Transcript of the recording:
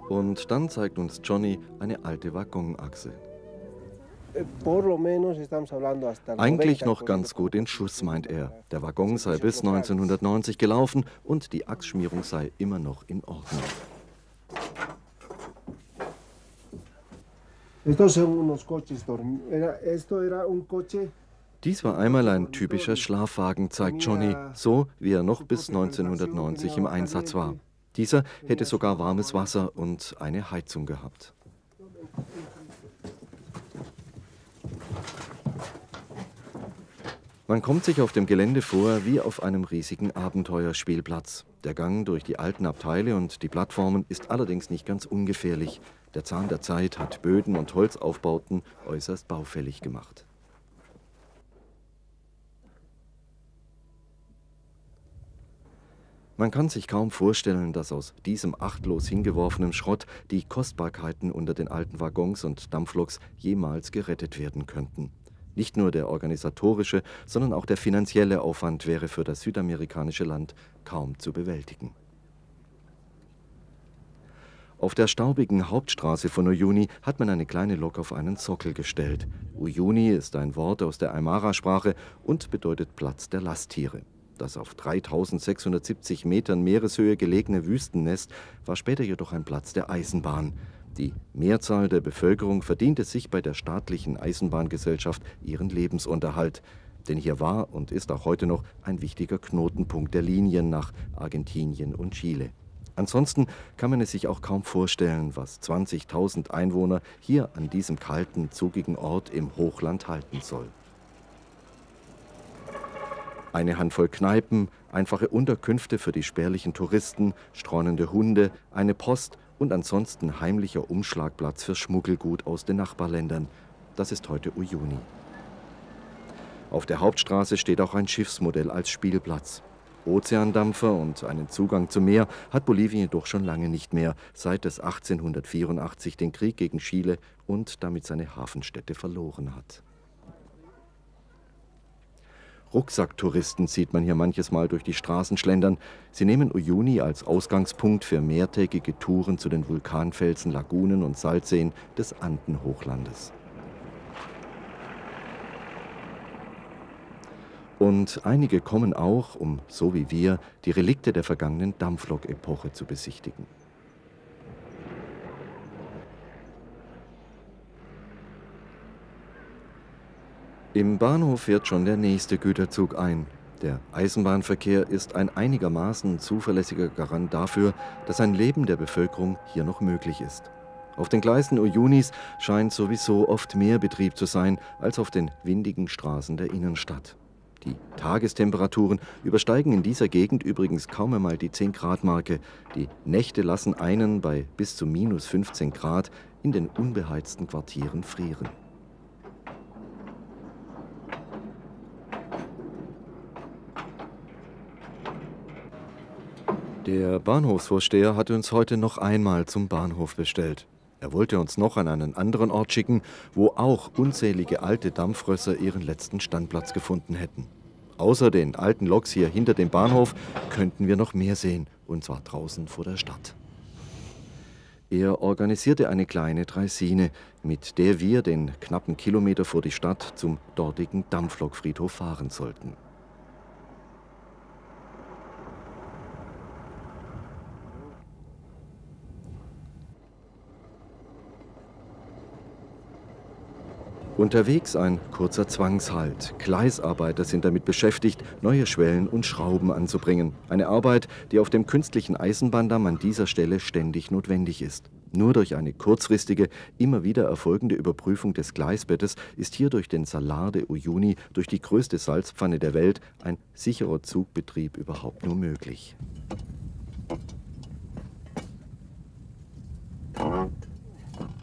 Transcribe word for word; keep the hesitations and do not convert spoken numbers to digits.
Und dann zeigt uns Johnny eine alte Waggonachse. Eigentlich noch ganz gut in Schuss, meint er. Der Waggon sei bis neunzehnhundertneunzig gelaufen und die Achsschmierung sei immer noch in Ordnung. Dies war einmal ein typischer Schlafwagen, zeigt Johnny, so wie er noch bis neunzehnhundertneunzig im Einsatz war. Dieser hätte sogar warmes Wasser und eine Heizung gehabt. Man kommt sich auf dem Gelände vor wie auf einem riesigen Abenteuerspielplatz. Der Gang durch die alten Abteile und die Plattformen ist allerdings nicht ganz ungefährlich. Der Zahn der Zeit hat Böden und Holzaufbauten äußerst baufällig gemacht. Man kann sich kaum vorstellen, dass aus diesem achtlos hingeworfenen Schrott die Kostbarkeiten unter den alten Waggons und Dampfloks jemals gerettet werden könnten. Nicht nur der organisatorische, sondern auch der finanzielle Aufwand wäre für das südamerikanische Land kaum zu bewältigen. Auf der staubigen Hauptstraße von Uyuni hat man eine kleine Lok auf einen Sockel gestellt. Uyuni ist ein Wort aus der Aymara-Sprache und bedeutet Platz der Lasttiere. Das auf dreitausendsechshundertsiebzig Metern Meereshöhe gelegene Wüstennest war später jedoch ein Platz der Eisenbahn. Die Mehrzahl der Bevölkerung verdiente sich bei der staatlichen Eisenbahngesellschaft ihren Lebensunterhalt. Denn hier war und ist auch heute noch ein wichtiger Knotenpunkt der Linien nach Argentinien und Chile. Ansonsten kann man es sich auch kaum vorstellen, was zwanzigtausend Einwohner hier an diesem kalten, zugigen Ort im Hochland halten soll. Eine Handvoll Kneipen, einfache Unterkünfte für die spärlichen Touristen, streunende Hunde, eine Post und ansonsten heimlicher Umschlagplatz für Schmuggelgut aus den Nachbarländern. Das ist heute Uyuni. Auf der Hauptstraße steht auch ein Schiffsmodell als Spielplatz. Ozeandampfer und einen Zugang zum Meer hat Bolivien jedoch schon lange nicht mehr, seit es achtzehnhundertvierundachtzig den Krieg gegen Chile und damit seine Hafenstädte verloren hat. Rucksacktouristen sieht man hier manches Mal durch die Straßen schlendern. Sie nehmen Uyuni als Ausgangspunkt für mehrtägige Touren zu den Vulkanfelsen, Lagunen und Salzseen des Andenhochlandes. Und einige kommen auch, um, so wie wir, die Relikte der vergangenen Dampflok-Epoche zu besichtigen. Im Bahnhof fährt schon der nächste Güterzug ein. Der Eisenbahnverkehr ist ein einigermaßen zuverlässiger Garant dafür, dass ein Leben der Bevölkerung hier noch möglich ist. Auf den Gleisen Uyunis scheint sowieso oft mehr Betrieb zu sein als auf den windigen Straßen der Innenstadt. Die Tagestemperaturen übersteigen in dieser Gegend übrigens kaum einmal die zehn Grad Marke. Die Nächte lassen einen bei bis zu minus fünfzehn Grad in den unbeheizten Quartieren frieren. Der Bahnhofsvorsteher hat uns heute noch einmal zum Bahnhof bestellt. Er wollte uns noch an einen anderen Ort schicken, wo auch unzählige alte Dampfrösser ihren letzten Standplatz gefunden hätten. Außer den alten Loks hier hinter dem Bahnhof könnten wir noch mehr sehen, und zwar draußen vor der Stadt. Er organisierte eine kleine Draisine, mit der wir den knappen Kilometer vor die Stadt zum dortigen Dampflokfriedhof fahren sollten. Unterwegs ein kurzer Zwangshalt. Gleisarbeiter sind damit beschäftigt, neue Schwellen und Schrauben anzubringen. Eine Arbeit, die auf dem künstlichen Eisenbahndamm an dieser Stelle ständig notwendig ist. Nur durch eine kurzfristige, immer wieder erfolgende Überprüfung des Gleisbettes ist hier durch den Salar de Uyuni, durch die größte Salzpfanne der Welt, ein sicherer Zugbetrieb überhaupt nur möglich.